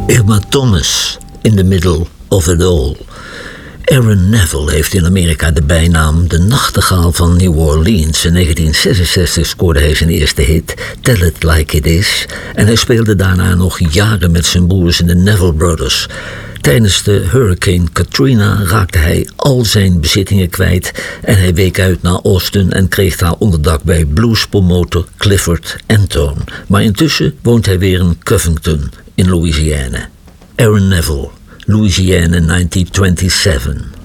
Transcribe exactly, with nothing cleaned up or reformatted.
Irma Thomas, in the middle of it all. Aaron Neville heeft in Amerika de bijnaam de nachtegaal van New Orleans. In negentien zesenzestig scoorde hij zijn eerste hit, Tell It Like It Is. En hij speelde daarna nog jaren met zijn broers in de Neville Brothers. Tijdens de Hurricane Katrina raakte hij al zijn bezittingen kwijt en hij week uit naar Austin en kreeg daar onderdak bij bluespromotor Clifford Antone. Maar intussen woont hij weer in Covington in Louisiana. Aaron Neville, Louisiana negentien zevenentwintig.